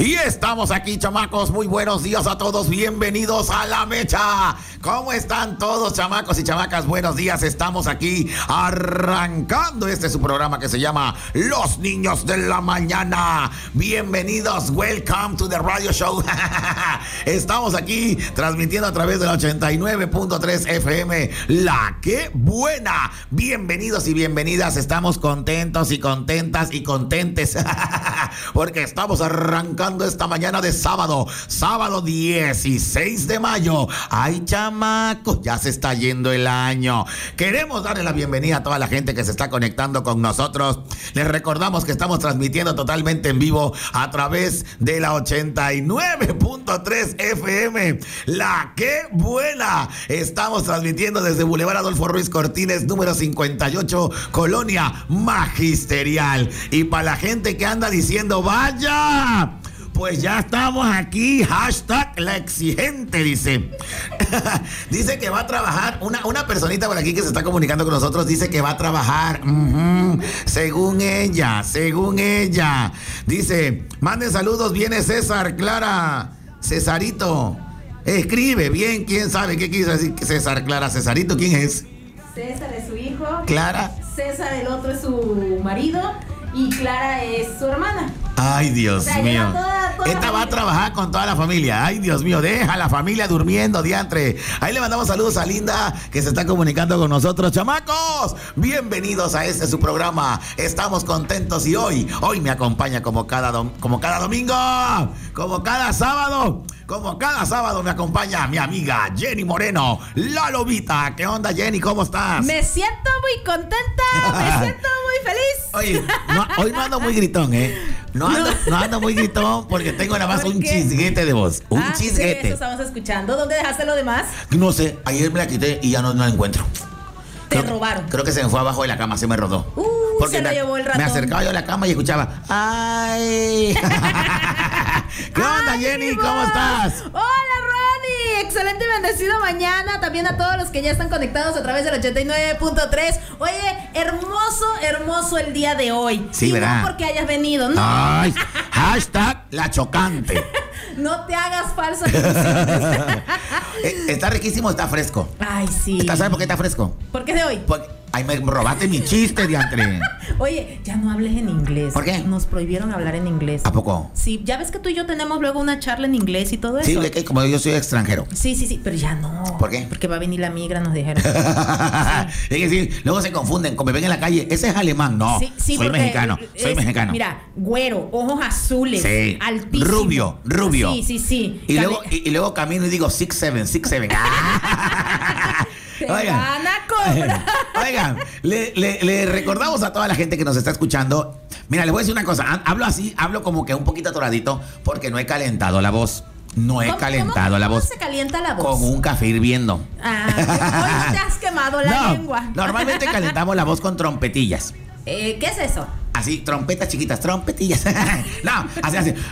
Y estamos aquí, chamacos. Muy buenos días a todos. Bienvenidos a La Mecha. ¿Cómo están todos, chamacos y chamacas? Buenos días. Estamos aquí arrancando su programa que se llama Los Niños de la Mañana. Bienvenidos. Welcome to the radio show. Estamos aquí transmitiendo a través de la 89.3 FM. La que buena. Bienvenidos y bienvenidas. Estamos contentos y contentas y contentes porque estamos arrancando esta mañana de sábado 16 de mayo. Ay, chamacos, ya se está yendo el año. Queremos darle la bienvenida a toda la gente que se está conectando con nosotros. Les recordamos que estamos transmitiendo totalmente en vivo a través de la 89.3 FM. La que buena. Estamos transmitiendo desde Boulevard Adolfo Ruiz Cortines, número 58, Colonia Magisterial. Y para la gente que anda diciendo, vaya, pues ya estamos aquí. Hashtag la exigente, dice. Dice que va a trabajar. Una personita por aquí que se está comunicando con nosotros dice que va a trabajar. Según ella. Dice, manden saludos. Viene César, Clara, Cesarito. Escribe bien, quién sabe qué quiso decir César, Clara, Cesarito. ¿Quién es? César es su hijo. Clara. César, el otro, es su marido. Y Clara es su hermana. Ay, Dios mío. Toda Esta va a trabajar con toda la familia. Ay, Dios mío, deja a la familia durmiendo, diantre. Ahí le mandamos saludos a Linda, que se está comunicando con nosotros. Chamacos, bienvenidos a su programa. Estamos contentos y hoy me acompaña como cada domingo, como cada sábado me acompaña mi amiga Jenny Moreno, la Lobita. ¿Qué onda, Jenny? ¿Cómo estás? Me siento muy contenta, me siento muy feliz. Oye, hoy no ando muy gritón, ¿eh? No ando muy gritón porque tengo nada más un chisguete de voz. Un chisguete. Sí, eso estamos escuchando. ¿Dónde dejaste lo demás? No sé, ayer me la quité y ya no la encuentro. Te robaron. Creo que se me fue abajo de la cama, se me rodó. Porque se lo llevó el ratón. Me acercaba yo a la cama y escuchaba, ¡ay! ¿Qué onda, Jenny? ¿Cómo estás? Hola, Ronnie. Excelente y bendecido mañana. También a todos los que ya están conectados a través del 89.3. Oye, hermoso el día de hoy. Sí, y ¿verdad? No porque hayas venido, ¿no? Ay, hashtag la chocante. No te hagas falsas ilusiones. Está riquísimo, está fresco. Ay, sí. ¿Sabes por qué está fresco? ¿Por qué de hoy? Ay, me robaste mi chiste, diantre. Oye, ya no hables en inglés. ¿Por qué? Nos prohibieron hablar en inglés. ¿A poco? Sí, ya ves que tú y yo tenemos luego una charla en inglés y todo eso. Sí, que como yo soy extranjero. Sí, pero ya no. ¿Por qué? Porque va a venir la migra, nos dijeron. Sí. Es que sí, luego se confunden, como me ven en la calle, ese es alemán, no, sí, soy mexicano. Mira, güero, ojos azules, sí, altísimo. Rubio. Sí. Y luego camino y digo 6'7". Te van a cobrar. Oigan, le recordamos a toda la gente que nos está escuchando. Mira, les voy a decir una cosa. Hablo como que un poquito atoradito porque no he calentado la voz. ¿Cómo se calienta la voz? Con un café hirviendo. Hoy no te has quemado la lengua. Normalmente calentamos la voz con trompetillas. ¿Qué es eso? Así, trompetas chiquitas, trompetillas. No, así.